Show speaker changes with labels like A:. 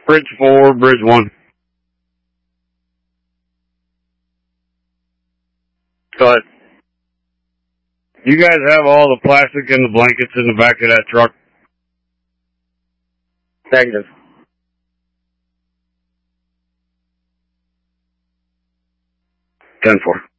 A: Bridge 4, Bridge 1. Go ahead. You guys have all the plastic and the blankets in the back of that truck? Negative. 10-4.